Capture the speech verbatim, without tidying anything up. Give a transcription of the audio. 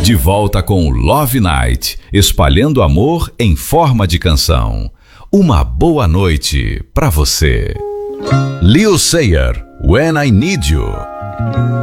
De volta com Love Night, espalhando amor em forma de canção. Uma boa noite pra você. Lil Sayer, When I Need You.